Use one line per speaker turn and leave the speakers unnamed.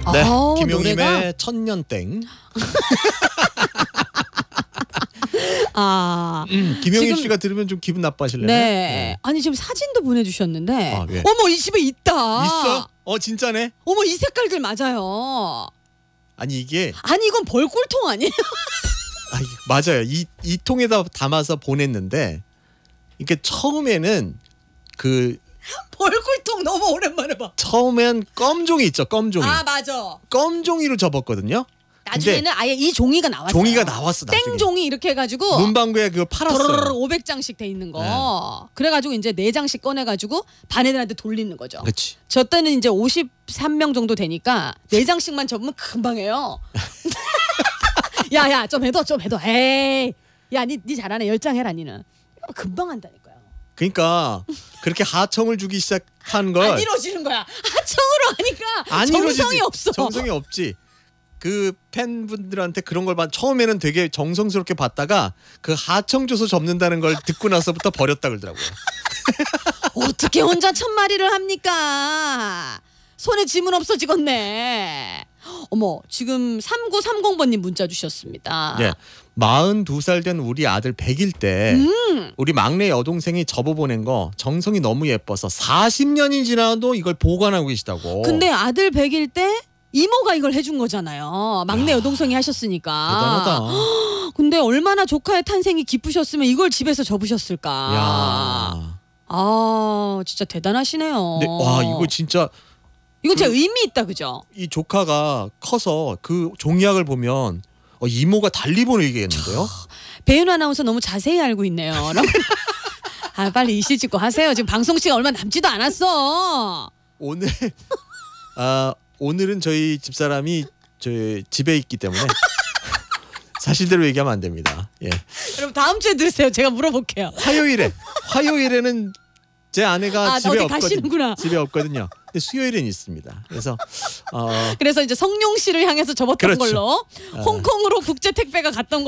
네,
아우,
김용임의
노래가?
천년땡.
아,
김용임
지금-
씨가 들으면 좀 기분 나빠하실래요?
네. 아니 지금 사진도 보내주셨는데,
아, 예.
어머 이 집에 있다.
있어? 진짜네?
어머 이 색깔들 맞아요.
아니 이게
아니 이건 벌꿀통 아니에요?
맞아요. 이 통에다 담아서 보냈는데 이게 처음에는
벌꿀통 너무 오랜만에 봐.
처음엔 껌종이 있죠. 껌종이.
아 맞아.
껌종이로 접었거든요.
나중에는 아예 이 종이가 나왔어요.
종이가 나왔어. 나중에.
땡종이 이렇게 해가지고
문방구에 그걸 팔았어요.
500장씩 돼 있는 거.
네.
그래가지고 이제 4장씩 꺼내가지고 반 애들한테 돌리는 거죠.
그렇지.
저 때는 이제 53명 정도 되니까 4장씩만 접으면 금방 해요. 야야 좀 해도 에이 야니 잘하네 10장 해라 니는. 이거 금방 한다니까요.
그러니까 그렇게 하청을 주기 시작한 걸
안 이루어지는 거야. 하청으로 하니까
안
정성이
이루어지지.
없어.
정성이 없지. 그 팬분들한테 그런 걸 처음에는 되게 정성스럽게 받다가 그 하청 줘서 접는다는 걸 듣고 나서부터 버렸다 그러더라고요.
어떻게 혼자 1000마리를 합니까? 손에 짐은 없어지겠네. 어머 지금 3930번님 문자 주셨습니다.
예. 42살 된 우리 아들 100일 때 우리 막내 여동생이 접어보낸 거 정성이 너무 예뻐서 40년이 지나도 이걸 보관하고 계시다고.
근데 아들 100일 때 이모가 이걸 해준 거잖아요. 막내 여동생이 하셨으니까.
대단하다.
근데 얼마나 조카의 탄생이 기쁘셨으면 이걸 집에서 접으셨을까.
야.
아 진짜 대단하시네요.
근데 와 이거 진짜
이건 진짜 의미 있다 그죠?
이 조카가 커서 그 종이학을 보면 이모가 달리 보이겠는데요?
배윤 아나운서 너무 자세히 알고 있네요. 아 빨리 이실 찍고 하세요. 지금 방송 시간 얼마 남지도 않았어.
오늘은 저희 집사람이 저희 집에 있기 때문에 사실대로 얘기하면 안 됩니다. 예.
여러분 다음 주에 들으세요. 제가 물어볼게요.
화요일에는 제 아내가
아,
집에
어디
없거든요.
가시는구나.
집에 없거든요. 근데 수요일엔 있습니다. 그래서
그래서 이제 성룡 씨를 향해서 접었던
그렇죠.
걸로 홍콩으로 국제 택배가 갔던